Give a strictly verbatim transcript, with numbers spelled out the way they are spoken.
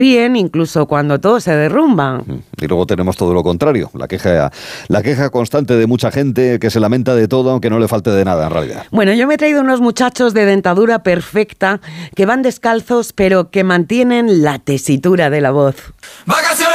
bien, incluso cuando todo se derrumba. Y luego tenemos todo lo contrario, la queja, la queja constante de mucha gente que se lamenta de todo, aunque no le falte de nada en realidad. Bueno, yo me he traído unos muchachos de dentadura perfecta que van descalzos, pero que mantienen la tesitura de la voz.